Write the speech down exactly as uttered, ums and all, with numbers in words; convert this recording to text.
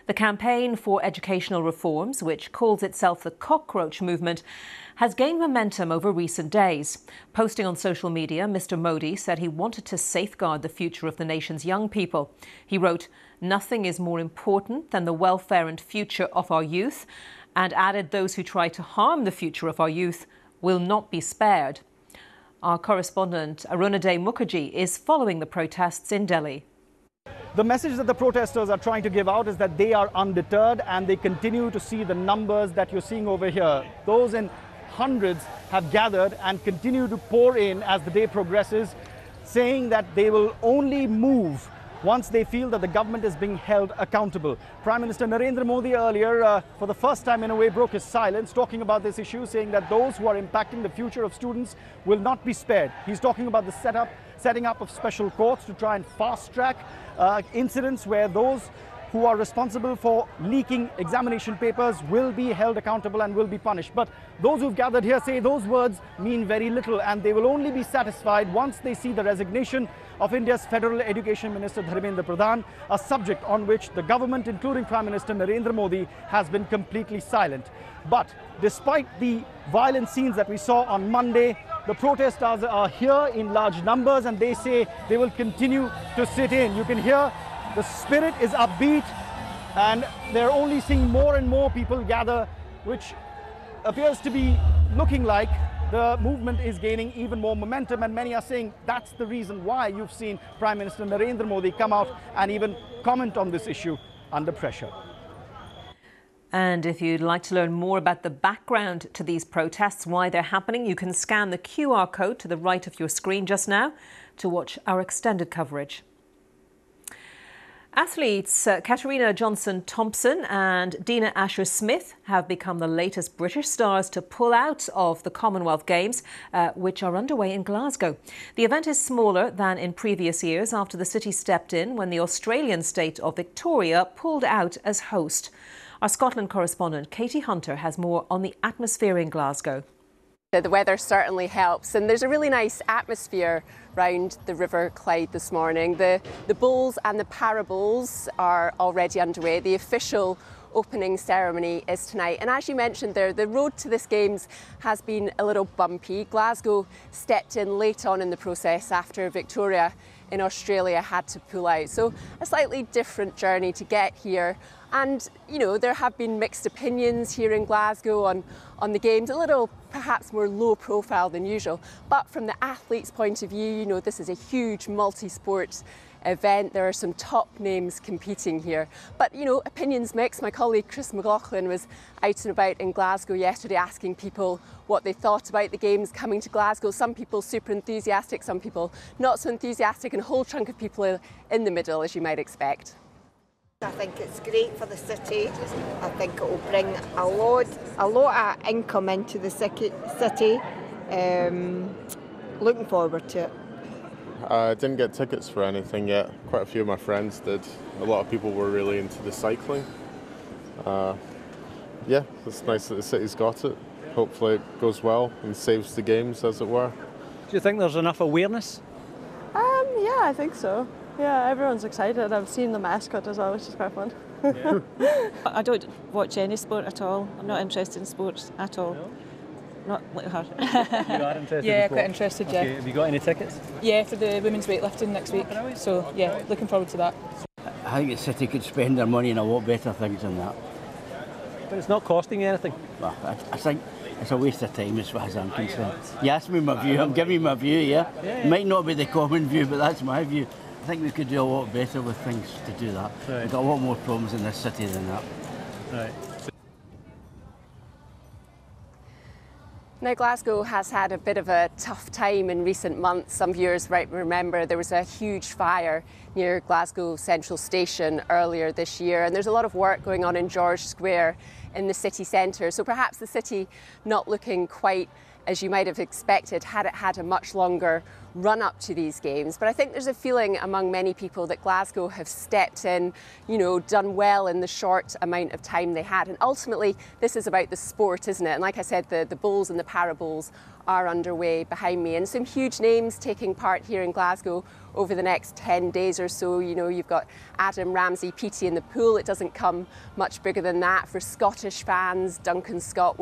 The campaign for educational reforms, which calls itself the Cockroach Movement, has gained momentum over recent days. Posting on social media, Mister Modi said he wanted to safeguard the future of the nation's young people. He wrote, "Nothing is more important than the welfare and future of our youth," and added those who try to harm the future of our youth will not be spared. Our correspondent Arunadhay Mukherjee is following the protests in Delhi. The message that the protesters are trying to give out is that they are undeterred and they continue to see the numbers that you're seeing over here. Those in hundreds have gathered and continue to pour in as the day progresses, saying that they will only move once they feel that the government is being held accountable. Prime Minister Narendra Modi earlier, uh, for the first time in a way, broke his silence, talking about this issue, saying that those who are impacting the future of students will not be spared. He's talking about the setup, setting up of special courts to try and fast-track uh, incidents where those who are responsible for leaking examination papers will be held accountable and will be punished. But those who've gathered here say those words mean very little, and they will only be satisfied once they see the resignation of India's Federal Education Minister Dharmendra Pradhan, a subject on which the government, including Prime Minister Narendra Modi, has been completely silent. But despite the violent scenes that we saw on Monday, the protesters are here in large numbers and they say they will continue to sit in. You can hear the spirit is upbeat and they're only seeing more and more people gather, which appears to be looking like the movement is gaining even more momentum, and many are saying that's the reason why you've seen Prime Minister Narendra Modi come out and even comment on this issue under pressure. And if you'd like to learn more about the background to these protests, why they're happening, you can scan the Q R code to the right of your screen just now to watch our extended coverage. Athletes uh, Katarina Johnson-Thompson and Dina Asher-Smith have become the latest British stars to pull out of the Commonwealth Games, uh, which are underway in Glasgow. The event is smaller than in previous years after the city stepped in when the Australian state of Victoria pulled out as host. Our Scotland correspondent Katie Hunter has more on the atmosphere in Glasgow. The weather certainly helps, and there's a really nice atmosphere round the River Clyde this morning. The, the bowls and the parables are already underway. The official opening ceremony is tonight, and as you mentioned there, the road to this Games has been a little bumpy. Glasgow stepped in late on in the process after Victoria in Australia had to pull out, so a slightly different journey to get here. And, you know, there have been mixed opinions here in Glasgow on, on the Games, a little perhaps more low profile than usual. But from the athletes' point of view, you know, this is a huge multi-sport event. There are some top names competing here. But, you know, opinions mixed. My colleague Chris McLaughlin was out and about in Glasgow yesterday asking people what they thought about the Games coming to Glasgow. Some people super enthusiastic, some people not so enthusiastic, and a whole chunk of people in the middle, as you might expect. I think it's great for the city. I think it will bring a lot, a lot of income into the city. Um, looking forward to it. I didn't get tickets for anything yet. Quite a few of my friends did. A lot of people were really into the cycling. Uh, yeah, it's nice that the city's got it. Hopefully it goes well and saves the Games, as it were. Do you think there's enough awareness? Um, yeah, I think so. Yeah, everyone's excited. I've seen the mascot as well, which is quite fun. Yeah. I don't watch any sport at all. I'm not interested in sports at all. No? Not like her. You are interested Yeah, in sport? quite interested, yeah. Okay. Have you got any tickets? Yeah, for the women's weightlifting next week. So, yeah, looking forward to that. I think the city could spend their money on a lot better things than that. But it's not costing you anything? Well, I, I think it's a waste of time as far as I'm concerned. You asked me my view, I'm giving you my view, yeah? Yeah, yeah. It might not be the common view, but that's my view. I think we could do a lot better with things to do that. Right. We've got a lot more problems in this city than that. Right. Now, Glasgow has had a bit of a tough time in recent months. Some viewers might remember there was a huge fire near Glasgow Central Station earlier this year, and there's a lot of work going on in George Square in the city centre. So perhaps the city not looking quite as you might have expected had it had a much longer run up to these games. But I think there's a feeling among many people that Glasgow have stepped in, you know, done well in the short amount of time they had. And ultimately, this is about the sport, isn't it? And like I said, the, the bowls and the para bowls are underway behind me, and some huge names taking part here in Glasgow over the next ten days or so. You know, you've got Adam Ramsey, P T in the pool. It doesn't come much bigger than that. For Scottish fans, Duncan Scott will